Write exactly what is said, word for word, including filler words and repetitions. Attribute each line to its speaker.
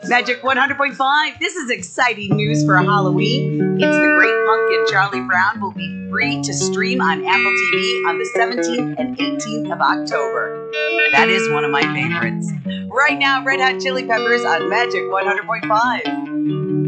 Speaker 1: Magic one hundred point five. This is exciting news for Halloween. It's The Great Pumpkin. Charlie Brown will be free to stream on Apple T V on the seventeenth and eighteenth of October. That is one of my favorites. Right now, Red Hot Chili Peppers on Magic one hundred point five.